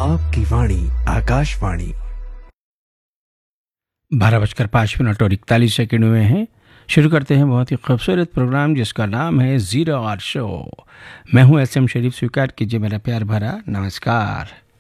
आपकी वाणी आकाशवाणी। 12:05 और 41 हुए हैं। शुरू करते हैं बहुत ही खूबसूरत प्रोग्राम जिसका नाम है ज़ीरो आवर शो। मैं हूं एस एम शरीफ। स्वीकार कीजिए मेरा प्यार भरा नमस्कार।